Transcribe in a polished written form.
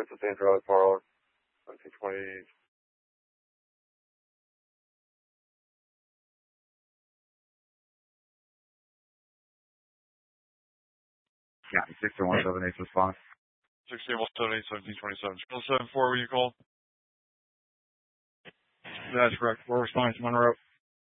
It's the same drive parlor, 1920. Yeah, 6178 response. 6178, 1727. 074, will you call? That's correct. We're responding to Monroe.